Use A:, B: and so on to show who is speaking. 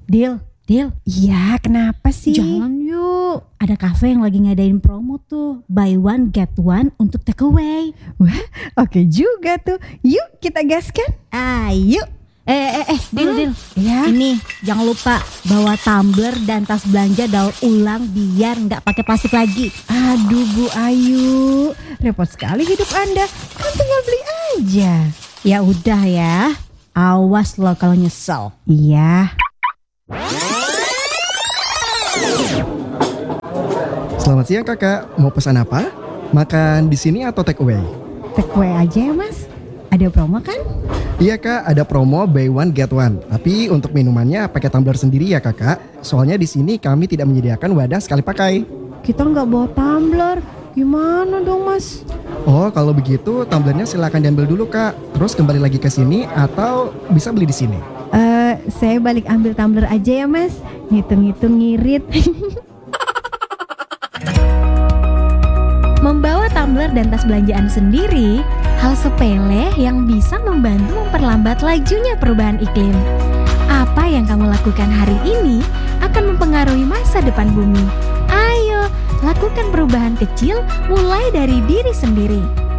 A: Dil.
B: Iya, kenapa sih?
A: Jalan yuk. Ada kafe yang lagi ngadain promo tuh. Buy one get one untuk take away.
B: Wah, oke juga tuh. Yuk kita gaskan.
A: Ayo. Dil.
B: Ya.
A: Ini jangan lupa bawa tumbler dan tas belanja daur ulang biar nggak pakai plastik lagi.
B: Aduh Bu Ayu, repot sekali hidup Anda. Kan tinggal beli aja.
A: Ya udah ya. Awas lo kalau nyesel.
B: Iya.
C: Selamat siang kakak, mau pesan apa? Makan di sini atau take away?
B: Take away aja ya Mas. Ada promo kan?
C: Iya kak, ada promo buy one get one. Tapi untuk minumannya pakai tumbler sendiri ya kakak. Soalnya di sini kami tidak menyediakan wadah sekali pakai.
B: Kita nggak bawa tumbler. Gimana dong Mas?
C: Oh kalau begitu tumblernya silakan diambil dulu kak. Terus kembali lagi ke sini atau bisa beli di sini.
B: Saya balik ambil tumbler aja ya Mas. Ngitung-ngitung ngirit.
D: Membawa tumbler dan tas belanjaan sendiri, hal sepele yang bisa membantu memperlambat lajunya perubahan iklim. Apa yang kamu lakukan hari ini akan mempengaruhi masa depan bumi. Ayo, lakukan perubahan kecil mulai dari diri sendiri.